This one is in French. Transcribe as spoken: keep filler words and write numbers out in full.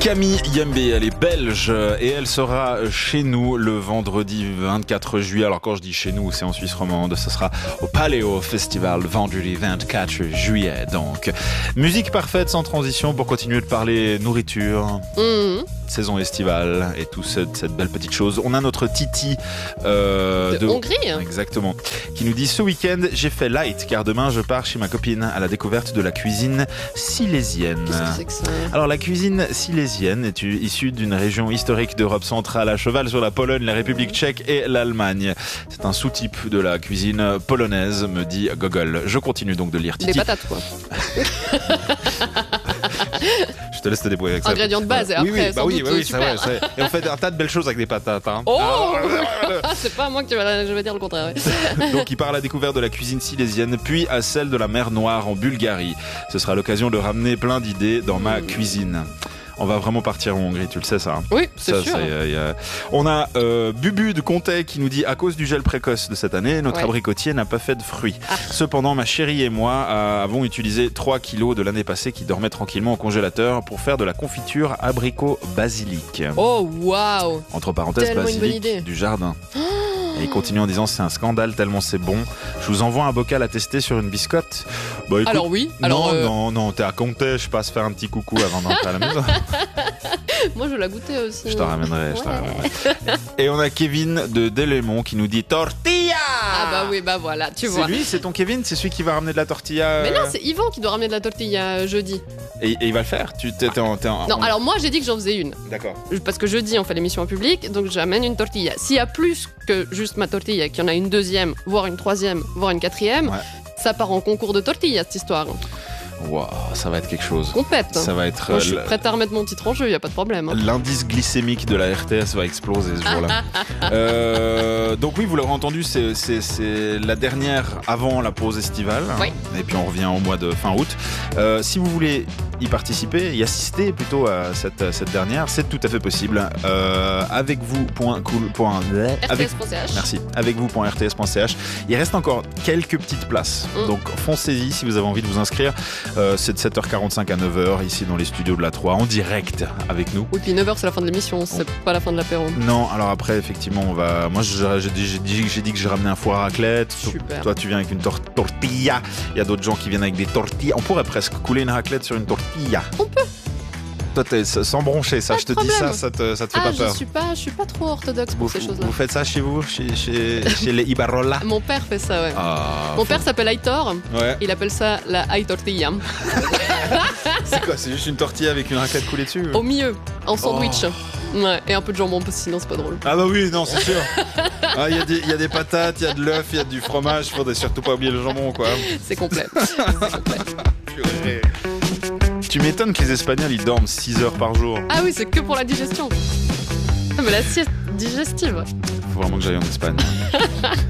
Camille Yembé, elle est belge et elle sera chez nous le vendredi vingt-quatre juillet. Alors quand je dis chez nous, c'est en Suisse romande. Ce sera au Paléo Festival le vendredi vingt-quatre juillet. Donc, musique parfaite sans transition pour continuer de parler nourriture. Mmh. Saison estivale et tout cette, cette belle petite chose. On a notre Titi euh, de, de Hongrie. Exactement. Qui nous dit: ce week-end, j'ai fait light car demain je pars chez ma copine à la découverte de la cuisine silésienne. Qu'est-ce que c'est que ça ? Alors la cuisine silésienne est issue d'une région historique d'Europe centrale à cheval sur la Pologne, la République tchèque et l'Allemagne. C'est un sous-type de la cuisine polonaise, me dit Gogol. Je continue donc de lire Titi. Des patates quoi. Je te laisse te débrouiller avec ça. Ingrédients de base et oui, après, oui, bah sans oui, doute, bah oui, super. c'est vrai, c'est... Et on fait un tas de belles choses avec des patates. Hein. Oh ah, c'est pas à moi que tu vas, je vais dire le contraire. Ouais. Donc il part à la découverte de la cuisine silésienne, puis à celle de la mer Noire en Bulgarie. Ce sera l'occasion de ramener plein d'idées dans ma cuisine. On va vraiment partir en Hongrie, tu le sais ça hein. Oui, c'est ça, sûr. Ça, y a, y a... On a euh, Bubu de Comté qui nous dit: à cause du gel précoce de cette année, notre ouais. abricotier n'a pas fait de fruits. Ah. Cependant, ma chérie et moi euh, avons utilisé trois kilos de l'année passée qui dormaient tranquillement au congélateur pour faire de la confiture abricot basilic. Oh waouh! Entre parenthèses, tellement basilic du jardin. Et il continue en disant: c'est un scandale tellement c'est bon. Je vous envoie un bocal à tester sur une biscotte. Bah, écoute, alors oui. Alors non, euh... non, non, t'es à Comté, je passe faire un petit coucou avant d'entrer à la maison. Moi je la goûtais aussi. Je t'en ramènerai, ouais. je t'en ramènerai. Et on a Kevin de Delémont qui nous dit tortilla. Ah bah oui, bah voilà, tu vois. C'est lui, c'est ton Kevin, c'est celui qui va ramener de la tortilla. Mais non, c'est Yvan qui doit ramener de la tortilla jeudi. Et, et il va le faire. Tu t'es, t'es en, t'es en... Non, alors moi j'ai dit que j'en faisais une. D'accord. Parce que jeudi on fait l'émission en public, donc j'amène une tortilla. S'il y a plus que juste ma tortilla, qu'il y en a une deuxième, voire une troisième, voire une quatrième, ouais. ça part en concours de tortilla cette histoire. Waouh, ça va être quelque chose. Compète. Ça va être. Moi, je suis prête à remettre mon titre en jeu, y a pas de problème. Hein. L'indice glycémique de la R T S va exploser ce jour-là. euh, donc oui, vous l'aurez entendu, c'est, c'est, c'est la dernière avant la pause estivale. Oui. Et puis on revient au mois de fin août. Euh, si vous voulez y participer, y assister plutôt à cette, cette dernière, c'est tout à fait possible. Euh, avec vous point cool point R T S point C H. Merci. Avec vous point R T S point C H. Il reste encore quelques petites places. Mm. Donc foncez-y si vous avez envie de vous inscrire. Euh, c'est de sept heures quarante-cinq à neuf heures ici dans les studios de la trois en direct avec nous. Oui, puis neuf heures c'est la fin de l'émission, c'est on... pas la fin de l'apéro. Non, alors après effectivement on va. Moi j'ai, j'ai, dit, j'ai, dit, j'ai dit que j'ai ramené un foie à raclette. Super. Toi tu viens avec une tor- tortilla. Il y a d'autres gens qui viennent avec des tortillas. On pourrait presque couler une raclette sur une tortilla. On peut. Toi t'es sans broncher ça, pas je te problème. dis ça, ça te, ça te fait ah, pas peur. Je suis pas, je suis pas trop orthodoxe pour vous, ces choses-là. Vous faites ça chez vous, chez, chez, chez les Ibarola? Mon père fait ça, ouais. Ah, Mon faut... père s'appelle Aitor. Ouais. Il appelle ça la Ai Tortilla. C'est quoi? C'est juste une tortilla avec une raclette coulée dessus? Au milieu, en sandwich. Oh. Ouais, et un peu de jambon parce que sinon c'est pas drôle. Ah bah oui, non, c'est sûr. Il ah, y, y a des patates, il y a de l'œuf, il y a du fromage. Faudrait surtout pas oublier le jambon, quoi. C'est complet. C'est complet. Tu m'étonnes que les Espagnols ils dorment six heures par jour. Ah oui, c'est que pour la digestion. Mais la sieste digestive. Faut vraiment que j'aille en Espagne.